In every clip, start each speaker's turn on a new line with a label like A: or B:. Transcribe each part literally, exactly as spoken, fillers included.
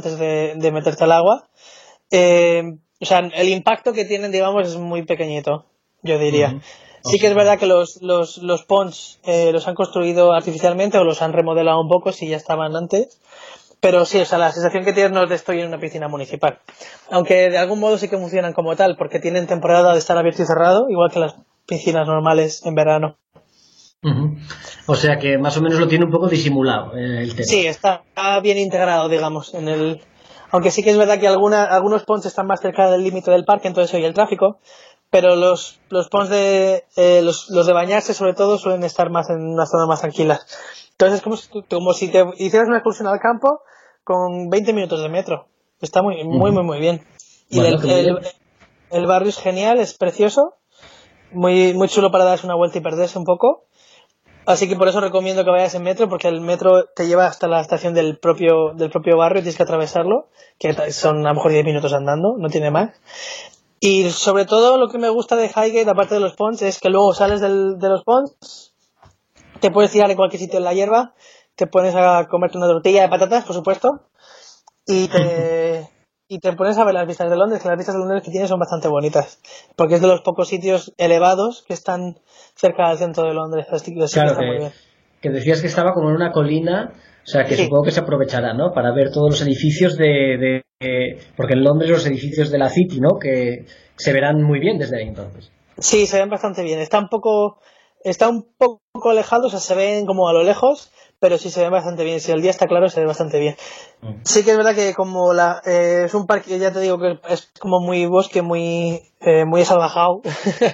A: antes de, de meterte al agua. Eh, o sea, el impacto que tienen, digamos, es muy pequeñito, yo diría. Uh-huh. Sí que es verdad que los, los, los ponds eh, los han construido artificialmente o los han remodelado un poco si ya estaban antes. Pero sí, o sea, la sensación que tienes no es de estoy en una piscina municipal. Aunque de algún modo sí que funcionan como tal, porque tienen temporada de estar abierto y cerrado, igual que las piscinas normales en verano.
B: Uh-huh. O sea que más o menos lo tiene un poco disimulado eh, el tema.
A: Sí, está bien integrado, digamos, en el... Aunque sí que es verdad que alguna, algunos ponds están más cerca del límite del parque, entonces oye el tráfico, pero los, los ponds de eh, los, los de bañarse sobre todo suelen estar más en unas zonas más tranquilas. Entonces es como si, como si te hicieras una excursión al campo con veinte minutos de metro. Está muy, muy, uh-huh. muy, muy bien. Y bueno, el, el, bien. el barrio es genial, es precioso, muy, muy chulo para darse una vuelta y perderse un poco. Así que por eso recomiendo que vayas en metro, porque el metro te lleva hasta la estación del propio, del propio barrio y tienes que atravesarlo, que son a lo mejor diez minutos andando, no tiene más. Y sobre todo lo que me gusta de Highgate, aparte de los ponds, es que luego sales del, de los ponds, te puedes tirar en cualquier sitio en la hierba, te pones a comerte una tortilla de patatas, por supuesto, y te, y te pones a ver las vistas de Londres, que las vistas de Londres que tienes son bastante bonitas, porque es de los pocos sitios elevados que están cerca del centro de Londres. Así que,
B: claro,
A: que,
B: que,
A: muy bien.
B: que decías que estaba como en una colina, o sea que sí. Supongo que se aprovechará, ¿no? Para ver todos los edificios de, de, de... Porque en Londres los edificios de la City, ¿no? Que se verán muy bien desde ahí entonces.
A: Sí, se ven bastante bien. Está un poco, está un poco alejado, o sea, se ven como a lo lejos, pero sí se ven bastante bien. Si el día está claro, se ve bastante bien. Mm. Sí que es verdad que como la eh, es un parque, ya te digo que es como muy bosque, muy eh, muy salvajado.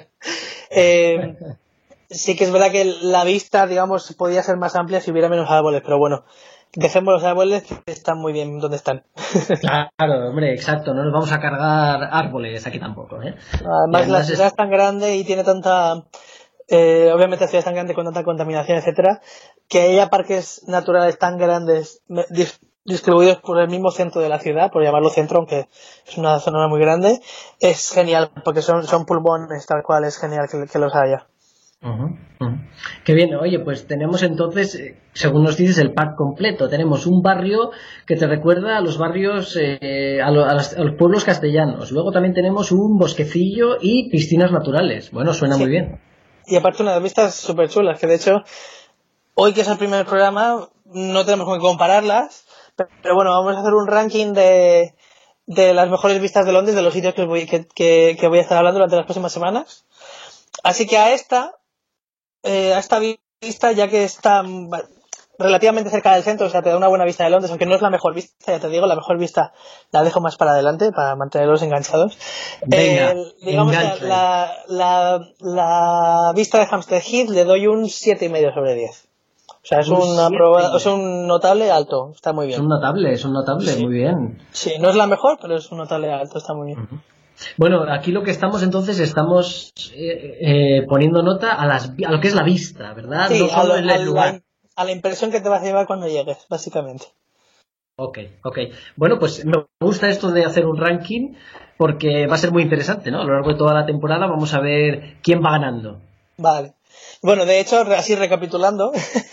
A: eh, sí que es verdad que la vista, digamos, podría ser más amplia si hubiera menos árboles, pero bueno, dejemos los árboles que están muy bien donde están.
B: Claro, hombre, exacto, no nos vamos a cargar árboles aquí tampoco, ¿eh?
A: Además, la ciudad es tan grande y tiene tanta... Eh, obviamente la ciudad es tan grande con tanta contaminación, etcétera, que haya parques naturales tan grandes dis- distribuidos por el mismo centro de la ciudad, por llamarlo centro, aunque es una zona muy grande, es genial, porque son, son pulmones tal cual, es genial que, que los haya.
B: Uh-huh, uh-huh. Qué bien, oye, pues tenemos entonces, según nos dices, el pack completo. Tenemos un barrio que te recuerda a los barrios, eh, a, lo, a, los, a los pueblos castellanos. Luego también tenemos un bosquecillo y piscinas naturales. Bueno, suena sí. muy bien.
A: Y aparte unas vistas súper chulas, que de hecho, hoy que es el primer programa, no tenemos que compararlas, pero, pero bueno, vamos a hacer un ranking de, de las mejores vistas de Londres, de los sitios que voy, que, que, que voy a estar hablando durante las próximas semanas. Así que a esta, eh, a esta vista, ya que está relativamente cerca del centro, o sea, te da una buena vista de Londres, aunque no es la mejor vista, ya te digo, la mejor vista la dejo más para adelante, para mantenerlos enganchados.
B: Venga,
A: eh, digamos que la, la, la vista de Hampstead Heath le doy un siete y medio sobre diez. O sea, es, una proba, es un notable alto, está muy bien.
B: Es un notable, es un notable, sí. Muy bien.
A: Sí, no es la mejor, pero es un notable alto, está muy bien.
B: Uh-huh. Bueno, aquí lo que estamos entonces estamos eh, eh, poniendo nota a, las, a lo que es la vista, ¿verdad?
A: Sí,
B: no solo
A: a, lo,
B: en el
A: a,
B: lugar.
A: La, a la impresión que te vas a llevar cuando llegues, básicamente.
B: Ok, ok. Bueno, pues me gusta esto de hacer un ranking porque va a ser muy interesante, ¿no? A lo largo de toda la temporada vamos a ver quién va ganando.
A: Vale. Bueno, de hecho, así recapitulando,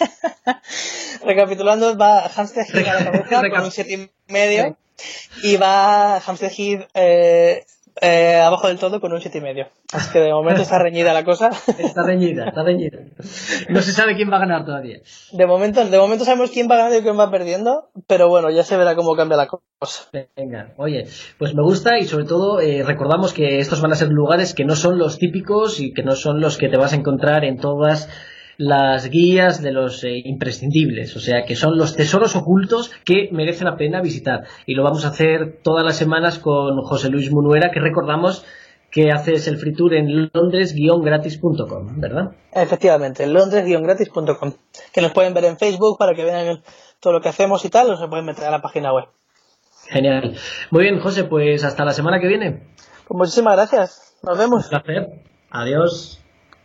A: recapitulando, va Hampstead Heath a la cabeza con un siete y medio y va Hampstead Heath eh, eh, abajo del todo con un siete y medio. Así que de momento está reñida la cosa.
B: Está reñida, está reñida. No se sabe quién va a ganar todavía.
A: De momento, de momento sabemos quién va ganando y quién va perdiendo, pero bueno, ya se verá cómo cambia la cosa.
B: Venga, oye, pues me gusta y sobre todo eh, recordamos que estos van a ser lugares que no son los típicos y que no son los que te vas a encontrar en todas las guías de los eh, imprescindibles, o sea que son los tesoros ocultos que merecen la pena visitar, y lo vamos a hacer todas las semanas con José Luis Munuera, que recordamos que haces el free tour en londres guion gratis punto com, ¿verdad?
A: Efectivamente, londres guion gratis punto com, que nos pueden ver en Facebook para que vean todo lo que hacemos y tal, o se pueden meter a la página web.
B: Genial. Muy bien, José, pues hasta la semana que viene.
A: Pues muchísimas gracias, nos vemos.
B: Un placer, adiós.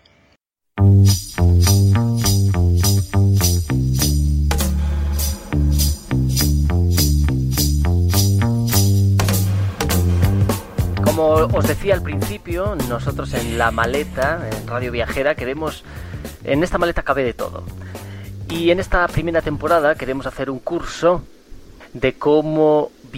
C: Como os decía al principio, nosotros en La Maleta, en Radio Viajera, queremos, en esta maleta cabe de todo. Y en esta primera temporada queremos hacer un curso de cómo